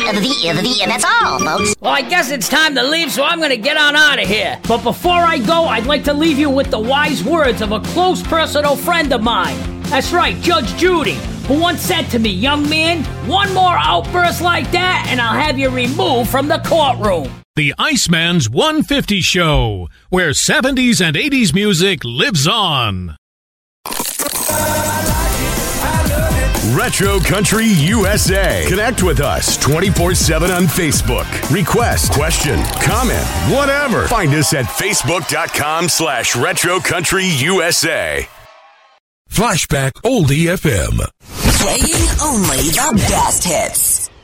That's all, folks. Well, I guess it's time to leave, so I'm going to get on out of here. But before I go, I'd like to leave you with the wise words of a close personal friend of mine. That's right, Judge Judy, who once said to me, young man, one more outburst like that and I'll have you removed from the courtroom. The Iceman's 150 Show, where 70s and 80s music lives on. Retro Country USA. Connect with us 24/7 on Facebook. Request, question, comment, whatever. Find us at facebook.com/Retro Country USA. Flashback Oldie FM. Playing only the best hits.